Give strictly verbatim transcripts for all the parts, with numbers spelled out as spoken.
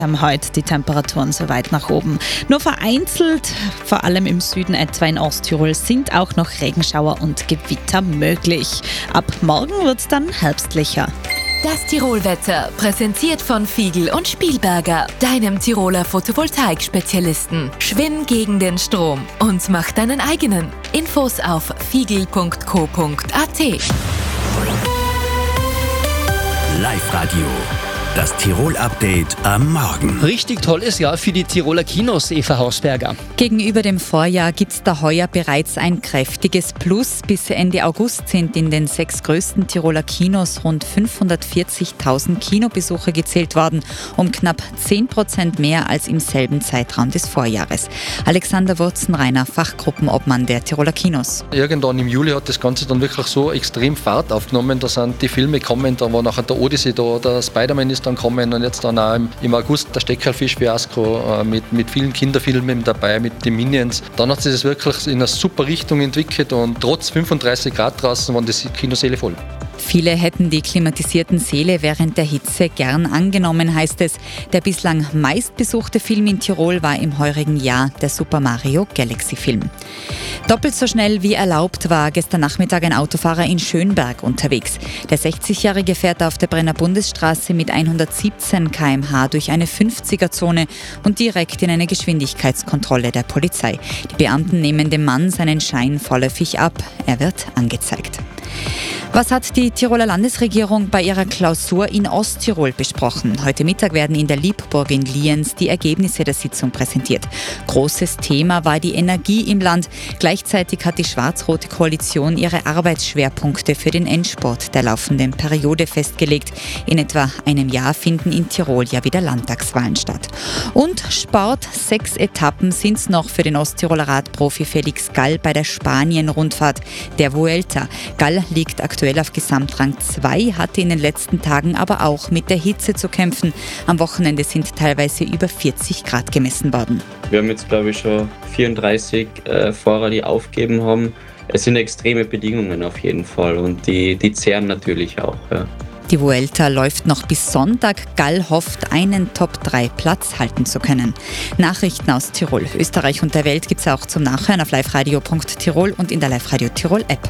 haben heute die Temperaturen so weit nach oben. Nur vereinzelt, vor allem im Süden etwa in Osttirol, sind auch noch Regenschauer und Gewitter möglich. Ab morgen wird es dann herbstlicher. Das Tirolwetter, präsentiert von Fiegel und Spielberger, deinem Tiroler Photovoltaik-Spezialisten. Schwimm gegen den Strom und mach deinen eigenen. Infos auf fiegel punkt co punkt at. Live-Radio. Das Tirol-Update am Morgen. Richtig tolles Jahr für die Tiroler Kinos, Eva Hausberger. Gegenüber dem Vorjahr gibt es da heuer bereits ein kräftiges Plus. Bis Ende August sind in den sechs größten Tiroler Kinos rund fünfhundertvierzigtausend Kinobesucher gezählt worden, um knapp zehn Prozent mehr als im selben Zeitraum des Vorjahres. Alexander Wurzenreiner, Fachgruppenobmann der Tiroler Kinos. Irgendwann im Juli hat das Ganze dann wirklich so extrem Fahrt aufgenommen. Da sind die Filme gekommen, da war nachher der Odyssey da, der Spider-Man ist dann kommen und jetzt dann auch im, im August der Steckerlfisch-Fiasko äh, mit, mit vielen Kinderfilmen dabei, mit den Minions. Dann hat sich das wirklich in eine super Richtung entwickelt und trotz fünfunddreißig Grad draußen waren die Kinosäle voll. Viele hätten die klimatisierten Säle während der Hitze gern angenommen, heißt es. Der bislang meistbesuchte Film in Tirol war im heurigen Jahr der Super Mario Galaxy Film. Doppelt so schnell wie erlaubt war gestern Nachmittag ein Autofahrer in Schönberg unterwegs. Der sechzigjährige fährt auf der Brenner Bundesstraße mit hundertsiebzehn Kilometer pro Stunde durch eine fünfziger-Zone und direkt in eine Geschwindigkeitskontrolle der Polizei. Die Beamten nehmen dem Mann seinen Schein vorläufig ab. Er wird angezeigt. Was hat die Tiroler Landesregierung bei ihrer Klausur in Osttirol besprochen? Heute Mittag werden in der Liebburg in Lienz die Ergebnisse der Sitzung präsentiert. Großes Thema war die Energie im Land. Gleichzeitig hat die schwarz-rote Koalition ihre Arbeitsschwerpunkte für den Endspurt der laufenden Periode festgelegt. In etwa einem Jahr finden in Tirol ja wieder Landtagswahlen statt. Und Sport, sechs Etappen sind es noch für den Osttiroler Radprofi Felix Gall bei der Spanien-Rundfahrt der Vuelta. Gall liegt aktuell auf Gesamtrang zwei, hatte in den letzten Tagen aber auch mit der Hitze zu kämpfen. Am Wochenende sind teilweise über vierzig Grad gemessen worden. Wir haben jetzt, glaube ich, schon vierunddreißig äh, Fahrer, die aufgegeben haben. Es sind extreme Bedingungen auf jeden Fall und die, die zehren natürlich auch. Ja. Die Vuelta läuft noch bis Sonntag. Gall hofft, einen Top drei Platz halten zu können. Nachrichten aus Tirol, Österreich und der Welt gibt es auch zum Nachhören auf liveradio punkt tirol und in der Live-Radio Tirol App.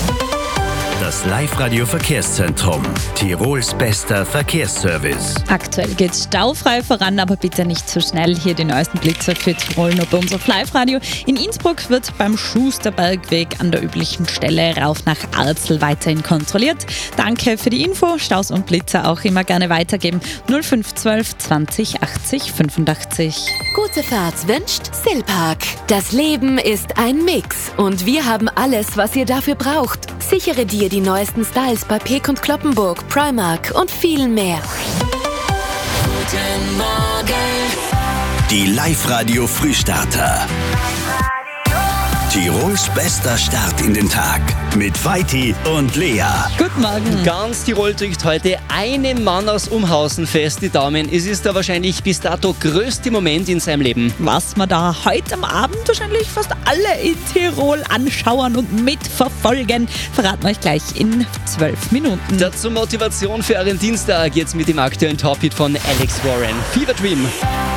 Das Live-Radio-Verkehrszentrum. Tirols bester Verkehrsservice. Aktuell geht es staufrei voran, aber bitte nicht zu schnell. Hier die neuesten Blitzer für Tirol nur bei uns auf Live-Radio. In Innsbruck wird beim Schusterbergweg an der üblichen Stelle rauf nach Arzl weiterhin kontrolliert. Danke für die Info. Staus und Blitzer auch immer gerne weitergeben. null fünf zwölf zwanzig achtzig fünfundachtzig. Gute Fahrt wünscht Silpark. Das Leben ist ein Mix und wir haben alles, was ihr dafür braucht. Sichere dir die neuesten Styles bei Peek und Cloppenburg, Primark und viel mehr. Guten Morgen. Die Live-Radio Frühstarter. Tirols bester Start in den Tag mit Vaiti und Lea. Guten Morgen. Ganz Tirol drückt heute einem Mann aus Umhausen fest die Daumen. Es ist der wahrscheinlich bis dato größte Moment in seinem Leben. Was wir da heute am Abend wahrscheinlich fast alle in Tirol anschauen und mitverfolgen, verraten wir euch gleich in zwölf Minuten. Dazu Motivation für euren Dienstag jetzt mit dem aktuellen Top-Hit von Alex Warren. Fever Dream.